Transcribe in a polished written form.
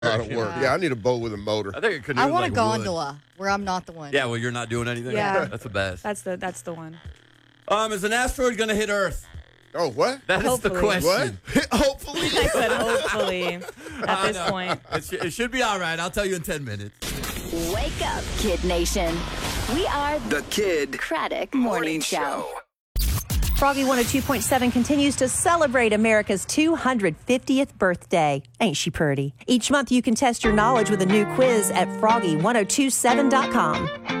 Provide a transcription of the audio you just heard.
don't work. Yeah, I need a boat with a motor. I think a canoe I want like a gondola where I'm not the one. Yeah, well, you're not doing anything. Yeah. That's the best. That's the one. Is an asteroid going to hit Earth? Oh, what? That is the Hopefully. question. What? Hopefully. I said hopefully at this point. It should be all right. I'll tell you in 10 minutes. Wake up, Kid Nation. We are The Kid Craddock Morning Show. Froggy 102.7 continues to celebrate America's 250th birthday. Ain't she pretty? Each month you can test your knowledge with a new quiz at froggy1027.com.